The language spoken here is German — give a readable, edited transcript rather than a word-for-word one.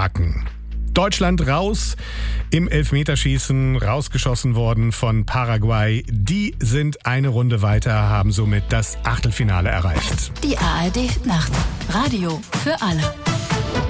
packen. Deutschland raus im Elfmeterschießen, rausgeschossen worden von Paraguay. Die sind eine Runde weiter, haben somit das Achtelfinale erreicht. Die ARD Nacht. Radio für alle.